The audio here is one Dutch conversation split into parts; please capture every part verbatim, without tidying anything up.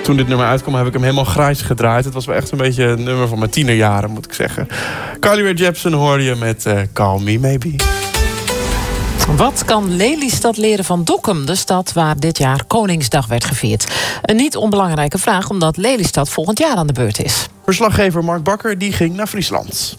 toen dit nummer uitkwam, heb ik hem helemaal grijs gedraaid. Het was wel echt een beetje een nummer van mijn tienerjaren, moet ik zeggen. Carly Rae Jepsen hoorde je met uh, Call Me Maybe. Wat kan Lelystad leren van Dokkum, de stad waar dit jaar Koningsdag werd gevierd? Een niet onbelangrijke vraag, omdat Lelystad volgend jaar aan de beurt is. Verslaggever Mark Bakker die ging naar Friesland.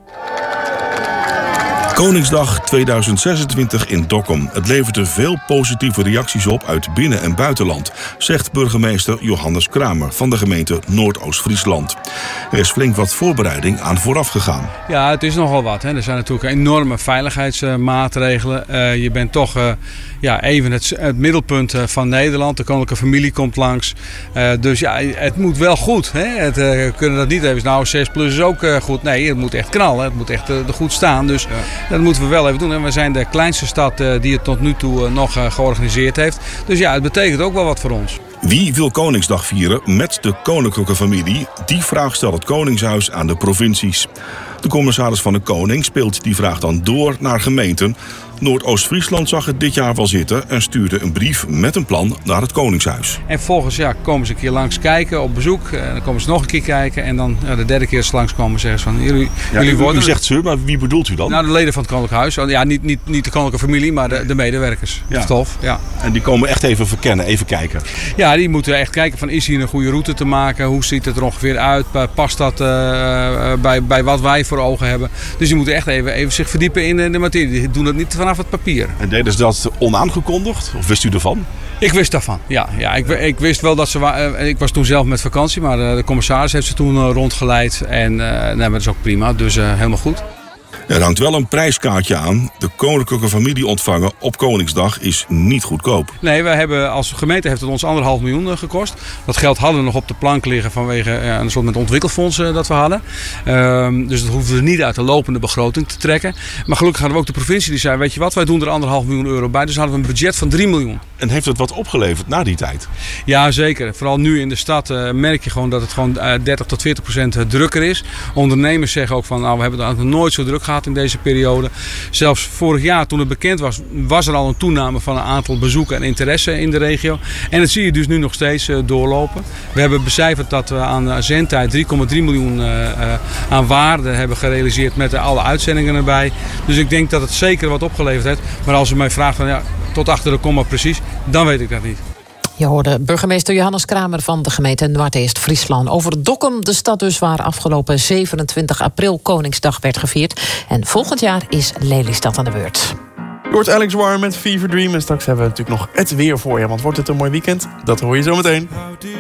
Koningsdag tweeduizend zesentwintig in Dokkum. Het leverde veel positieve reacties op uit binnen- en buitenland, zegt burgemeester Johannes Kramer van de gemeente Noordoost-Friesland. Er is flink wat voorbereiding aan vooraf gegaan. Ja, het is nogal wat. Hè. Er zijn natuurlijk enorme veiligheidsmaatregelen. Uh, je bent toch uh, ja, even het, het middelpunt van Nederland. De koninklijke familie komt langs. Uh, dus ja, het moet wel goed. Hè. Het, uh, we kunnen dat niet even. Nou, zes plus is ook uh, goed. Nee, het moet echt knallen. Het moet echt uh, er goed staan. Dus ja. Dat moeten we wel even doen. En we zijn de kleinste stad uh, die het tot nu toe uh, nog uh, georganiseerd heeft. Dus ja, het betekent ook wel wat voor ons. Wie wil Koningsdag vieren met de koninklijke familie? Die vraag stelt het Koningshuis aan de provincies. De commissaris van de Koning speelt die vraag dan door naar gemeenten. Noordoost-Friesland zag het dit jaar wel zitten en stuurde een brief met een plan naar het Koningshuis. En volgens ja, komen ze een keer langs kijken op bezoek. En dan komen ze nog een keer kijken. En dan ja, de derde keer ze langskomen zeggen ze van jullie, ja, jullie worden... U zegt ze, maar wie bedoelt u dan? Nou, de leden van het Koninklijk Huis. Ja, niet, niet, niet de koninklijke familie, maar de, de medewerkers. Ja. Stof, ja. En die komen echt even verkennen, even kijken. Ja, die moeten echt kijken van is hier een goede route te maken? Hoe ziet het er ongeveer uit? Past dat uh, bij, bij wat wij voor ogen hebben? Dus die moeten echt even, even zich verdiepen in de materie. Die doen dat niet vanaf het papier. En deden ze dat onaangekondigd? Of wist u ervan? Ik wist daarvan, ja. ja ik, ik wist wel dat ze... Uh, ik was toen zelf met vakantie, maar uh, de commissaris heeft ze toen uh, rondgeleid. En uh, nee, maar dat is ook prima, dus uh, helemaal goed. Er hangt wel een prijskaartje aan. De koninklijke familie ontvangen op Koningsdag is niet goedkoop. Nee, we hebben als gemeente heeft het ons anderhalf miljoen gekost. Dat geld hadden we nog op de plank liggen vanwege ja, een soort met ontwikkelfonds dat we hadden. Um, dus dat hoefden we niet uit de lopende begroting te trekken. Maar gelukkig hadden we ook de provincie die zei, weet je wat, wij doen er anderhalf miljoen euro bij. Dus hadden we een budget van drie miljoen. En heeft het wat opgeleverd na die tijd? Ja, zeker. Vooral nu in de stad uh, merk je gewoon dat het gewoon uh, dertig tot veertig procent drukker is. Ondernemers zeggen ook van, nou, we hebben het eigenlijk nooit zo druk gehad in deze periode. Zelfs vorig jaar toen het bekend was, was er al een toename van een aantal bezoeken en interesse in de regio. En dat zie je dus nu nog steeds uh, doorlopen. We hebben becijferd dat we aan uh, zendtijd drie komma drie miljoen uh, uh, aan waarde hebben gerealiseerd met uh, alle uitzendingen erbij. Dus ik denk dat het zeker wat opgeleverd heeft. Maar als u mij vraagt van ja, tot achter de komma precies, dan weet ik dat niet. Je hoorde burgemeester Johannes Kramer van de gemeente Noord-Friesland over Dokkum, de stad dus waar afgelopen zevenentwintig april Koningsdag werd gevierd. En volgend jaar is Lelystad aan de beurt. Je hoort Alex Warren met Fever Dream en straks hebben we natuurlijk nog het weer voor je. Want wordt het een mooi weekend? Dat hoor je zo meteen.